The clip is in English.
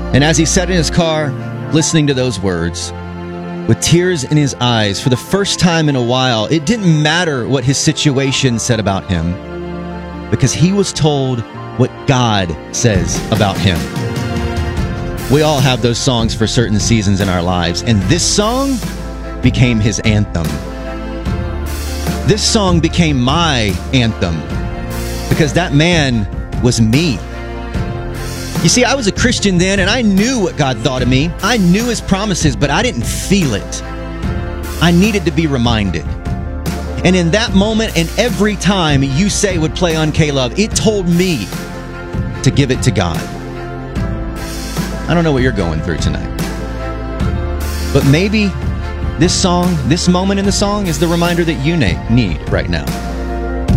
And as he sat in his car, listening to those words, with tears in his eyes, for the first time in a while, it didn't matter what his situation said about him, because he was told what God says about him. We all have those songs for certain seasons in our lives, and this song became his anthem. This song became my anthem, because that man was me. You see, I was a Christian then, and I knew what God thought of me. I knew his promises, but I didn't feel it. I needed to be reminded. And in that moment, and every time You Say would play on K-Love, it told me to give it to God. I don't know what you're going through tonight, but maybe this song, this moment in the song, is the reminder that you need right now.